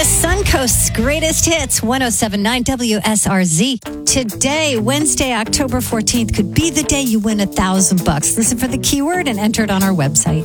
The Suncoast's greatest hits, 107.9 WSRZ. Today, Wednesday, October 14th, could be the day you win $1,000. Listen for the keyword and enter it on our website.